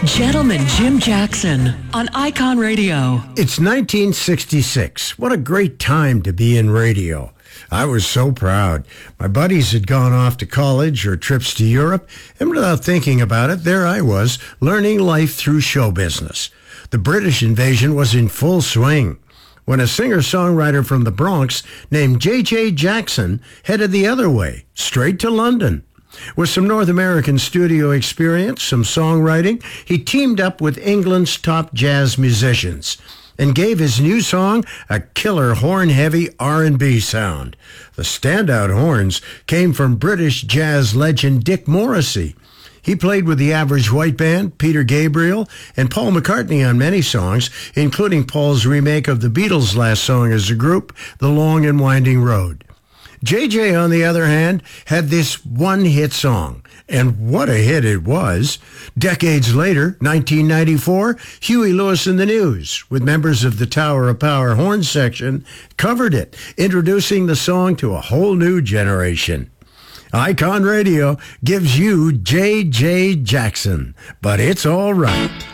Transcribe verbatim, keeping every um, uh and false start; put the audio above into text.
Gentleman Jim Jackson on Icon Radio. It's nineteen sixty-six. What a great time to be in radio. I was so proud. My buddies had gone off to college or trips to Europe, and without thinking about it, there I was, learning life through show business. The British invasion was in full swing when a singer-songwriter from the Bronx named J J Jackson headed the other way, straight to London. With some North American studio experience, some songwriting, he teamed up with England's top jazz musicians and gave his new song a killer horn-heavy R and B sound. The standout horns came from British jazz legend Dick Morrissey. He played with the Average White Band, Peter Gabriel, and Paul McCartney on many songs, including Paul's remake of the Beatles' last song as a group, The Long and Winding Road. J J, on the other hand, had this one-hit song, and what a hit it was. Decades later, nineteen ninety-four, Huey Lewis and the News, with members of the Tower of Power horn section, covered it, introducing the song to a whole new generation. Icon Radio gives you J J Jackson, but it's all right.